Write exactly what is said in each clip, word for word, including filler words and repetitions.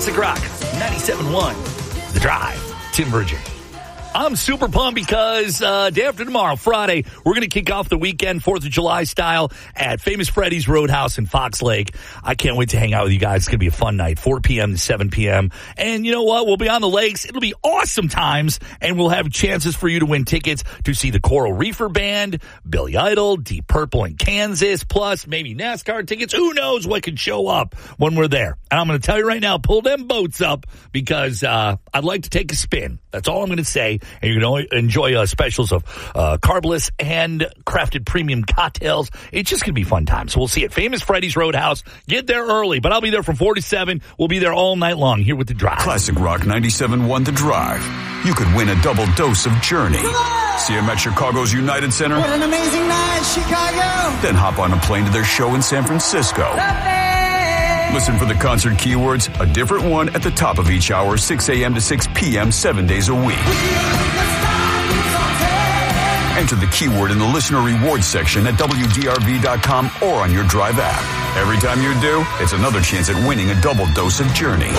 Classic Rock, ninety-seven point one, The Drive, Tim Virgin. I'm super pumped because uh, day after tomorrow, Friday, we're going to kick off the weekend, fourth of July style, at Famous Freddy's Roadhouse in Fox Lake. I can't wait to hang out with you guys. It's going to be a fun night, four p.m. to seven p.m. And you know what? We'll be on the lakes. It'll be awesome times, and we'll have chances for you to win tickets to see the Coral Reefer Band, Billy Idol, Deep Purple in Kansas, plus maybe NASCAR tickets. Who knows what could show up when we're there? And I'm going to tell you right now, pull them boats up because uh, I'd like to take a spin. That's all I'm going to say. And you're going to enjoy uh, specials of uh, carbless and crafted premium cocktails. It's just going to be fun time. So we'll see you at Famous Freddy's Roadhouse. Get there early, but I'll be there from four to seven. We'll be there all night long here with The Drive. Classic Rock ninety-seven point one The Drive. You could win a double dose of Journey. See them at Chicago's United Center. What an amazing night, Chicago. Then hop on a plane to their show in San Francisco. Listen for the concert keywords, a different one at the top of each hour, six a.m. to six p.m., seven days a week. Enter the keyword in the listener rewards section at W D R V dot com or on your Drive app. Every time you do, it's another chance at winning a double dose of Journey.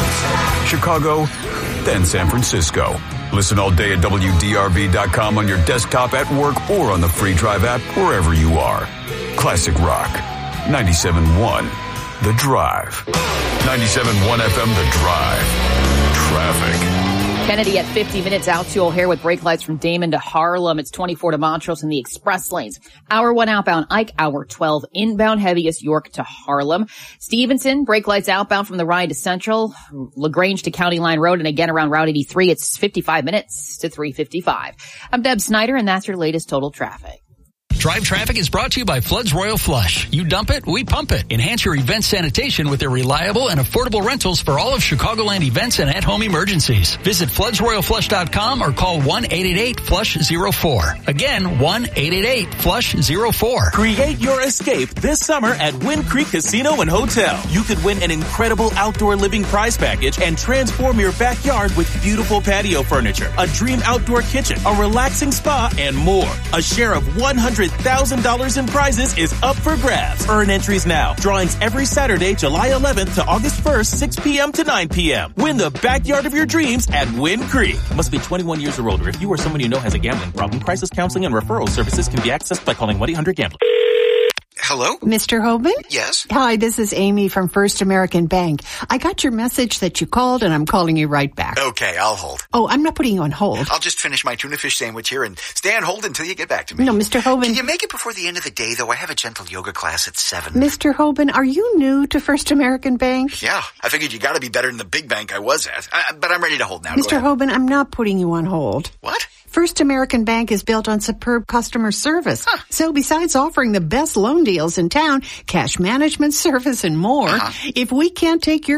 Chicago, then San Francisco. Listen all day at W D R V dot com on your desktop, at work, or on the free Drive app, wherever you are. Classic Rock, ninety-seven point one The Drive. ninety-seven point one F M The Drive. Traffic. Kennedy at fifty minutes out to O'Hare with brake lights from Damon to Harlem. It's twenty-four to Montrose in the express lanes. Hour one outbound Ike, hour twelve inbound heaviest York to Harlem. Stevenson, brake lights outbound from the Ryan to Central. LaGrange to County Line Road, and again around Route eighty-three, it's fifty-five minutes to three fifty-five. I'm Deb Snyder, and that's your latest total traffic. Drive Traffic is brought to you by Floods Royal Flush. You dump it, we pump it. Enhance your event sanitation with their reliable and affordable rentals for all of Chicagoland events and at-home emergencies. Visit floods royal flush dot com or call one eight eight eight flush zero four. Again, one eight eight eight flush zero four. Create your escape this summer at Wind Creek Casino and Hotel. You could win an incredible outdoor living prize package and transform your backyard with beautiful patio furniture, a dream outdoor kitchen, a relaxing spa, and more. A share of one hundred thousand dollars in prizes is up for grabs. Earn entries now. Drawings every Saturday, July eleventh to August first, six p.m. to nine p.m. Win the backyard of your dreams at Wind Creek. Must be twenty-one years or older. If you or someone you know has a gambling problem, crisis counseling and referral services can be accessed by calling one eight hundred gambler. Hello? Mister Hoban? Yes? Hi, this is Amy from First American Bank. I got your message that you called, and I'm calling you right back. Okay, I'll hold. Oh, I'm not putting you on hold. I'll just finish my tuna fish sandwich here and stay on hold until you get back to me. No, Mister Hoban. Can you make it before the end of the day, though? I have a gentle yoga class at seven. Mister Hoban, are you new to First American Bank? Yeah, I figured you gotta be better than the big bank I was at. Uh, but I'm ready to hold now. Mister Hoban, I'm not putting you on hold. What? First American Bank is built on superb customer service. Huh. So besides offering the best loan deals in town, cash management service, and more, uh-huh. if we can't take your